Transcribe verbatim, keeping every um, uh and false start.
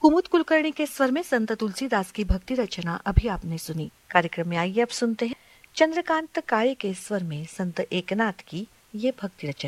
कुमुद कुलकर्णी के स्वर में संत तुलसीदास की भक्ति रचना अभी आपने सुनी। कार्यक्रम में आइए अब सुनते हैं चंद्रकांत काळे के स्वर में संत एकनाथ की ये भक्ति रचना।